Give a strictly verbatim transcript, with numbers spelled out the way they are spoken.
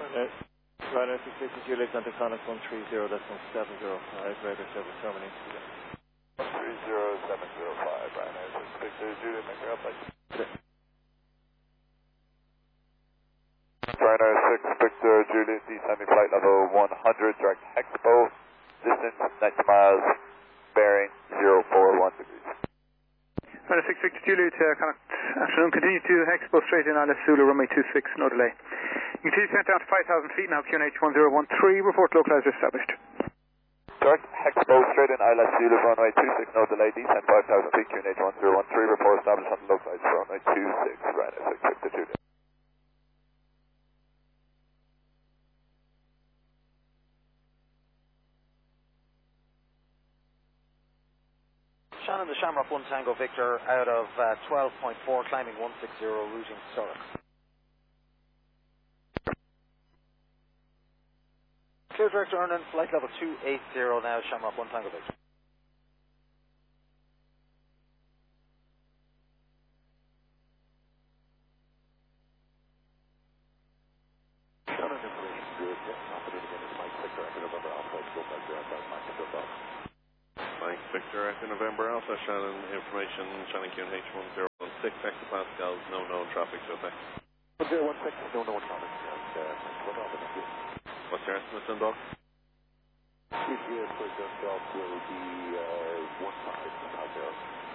Uh, Ryanair six fifty Juliet Santa Connect one three zero, that's one seven zero five, radar service terminated. one three zero seven zero five, Ryanair six fifty Juliet, make your update. Ryanair six Victor Juliet, descending flight level one hundred, direct Expo, distance ninety miles, bearing zero four one degrees. Ryanair six Victor Juliet, uh, Connect, afternoon, continue to Expo straight in Isla Sula, runway two six, no delay. You continue to count down to five thousand feet now, Q N H one zero one three, report localizer established. Direct Expo straight in Isla Sula, runway two six, no delay, descend five thousand feet, Q N H one zero one three, report established on the localizer, runway two six, Ryanair six Victor Juliet. Shannon, the Shamrock one Tango Victor out of uh, twelve point four, climbing one six zero, routing Zurich. Clear direct Ernan, flight level two eight zero now, Shamrock one Tango Victor. Shannon, information good, yeah, operating again is Mike Victor, Echo November Alpha, go back to outside Mike Victor. Mike Victor, Echo November Alpha, Shannon, information, Shannon Q N H one zero one six, hectopascals, no known traffic to effect. one zero one six, no known traffic, and uh, Mike Victor, thank you. What's your estimate, Dundalk? T C S for Dundalk will be uh, one five, five zero.